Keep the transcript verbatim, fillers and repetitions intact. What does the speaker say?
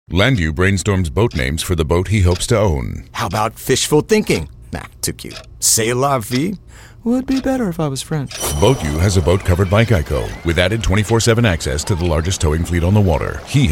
Landu brainstorms boat names for the boat he hopes to own. How about fishful thinking? Nah, too cute. C'est la vie? Would be better if I was French. BoatU has a boat covered by Geico with added twenty-four seven access to the largest towing fleet on the water. He